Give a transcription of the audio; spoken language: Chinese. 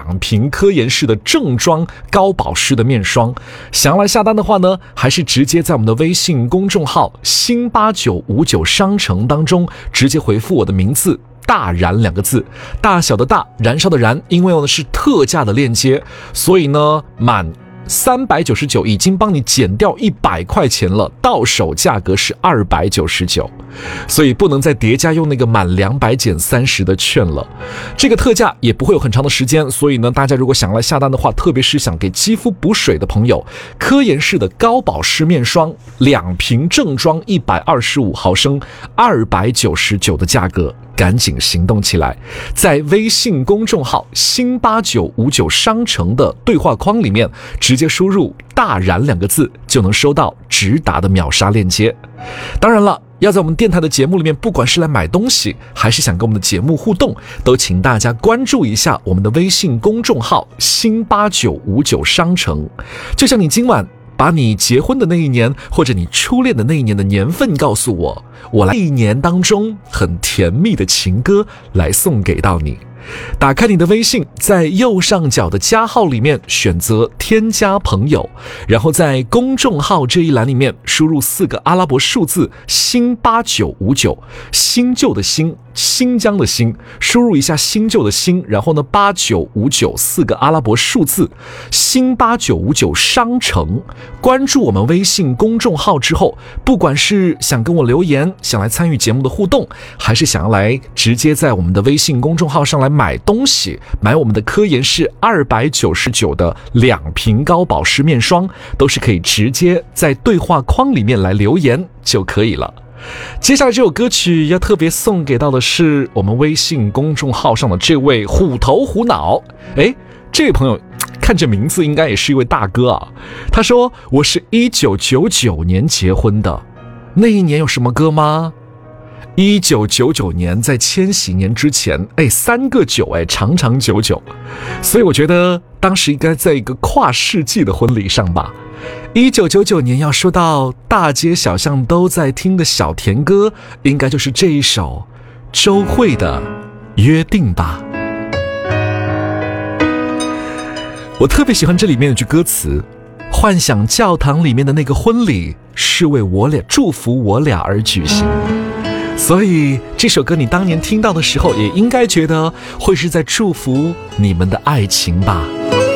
2瓶科颜氏的正装高保湿的面霜。想要来下单的话呢，还是直接在我们的微信公众号新8959商城当中直接回复我的名字大燃2个字，大小的大，燃烧的燃，因为是特价的链接，所以呢满399已经帮你减掉100块钱了，到手价格是299，所以不能再叠加用那个满200减30的券了。这个特价也不会有很长的时间，所以呢，大家如果想来下单的话，特别是想给肌肤补水的朋友，科颜氏的高保湿面霜2瓶正装125毫升299的价格，赶紧行动起来，在微信公众号新8959商城的对话框里面直接输入大燃2个字，就能收到直达的秒杀链接。当然了，要在我们电台的节目里面，不管是来买东西还是想跟我们的节目互动，都请大家关注一下我们的微信公众号新8959商城。就像你今晚把你结婚的那一年，或者你初恋的那一年的年份告诉我，我来一年当中很甜蜜的情歌来送给到你。打开你的微信，在右上角的加号里面选择添加朋友，然后在公众号这一栏里面输入4个阿拉伯数字新8959，新旧的新，新疆的新，输入一下新旧的新，然后呢8959，4个阿拉伯数字新8959商城。关注我们微信公众号之后，不管是想跟我留言，想来参与节目的互动，还是想要来直接在我们的微信公众号上来买东西，买我们的科颜氏299的2瓶高保湿面霜，都是可以直接在对话框里面来留言就可以了。接下来这首歌曲要特别送给到的是我们微信公众号上的这位虎头虎脑。这位朋友看这名字应该也是一位大哥啊。他说，我是1999年结婚的，那一年有什么歌吗？1999年在千禧年之前，3个9，长长久久，所以我觉得当时应该在一个跨世纪的婚礼上吧。1999年要说到大街小巷都在听的小甜歌，应该就是这一首周蕙的约定吧。我特别喜欢这里面有句歌词，幻想教堂里面的那个婚礼是为我俩祝福我俩而举行，所以这首歌你当年听到的时候，也应该觉得会是在祝福你们的爱情吧。